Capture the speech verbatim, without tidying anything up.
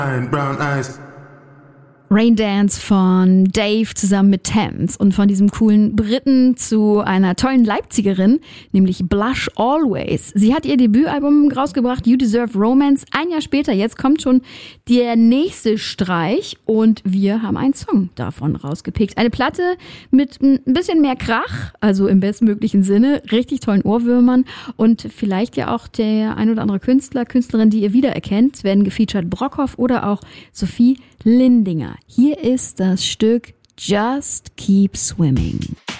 Brown eyes. Rain Dance von Dave zusammen mit Thames und von diesem coolen Briten zu einer tollen Leipzigerin, nämlich Blush Always. Sie hat ihr Debütalbum rausgebracht, You Deserve Romance. Ein Jahr später, jetzt kommt schon der nächste Streich und wir haben einen Song davon rausgepickt. Eine Platte mit ein bisschen mehr Krach, also im bestmöglichen Sinne, richtig tollen Ohrwürmern und vielleicht ja auch der ein oder andere Künstler, Künstlerin, die ihr wiedererkennt. Es werden gefeatured Brockhoff oder auch Sophie Lindinger. Hier ist das Stück Just Keep Swimming.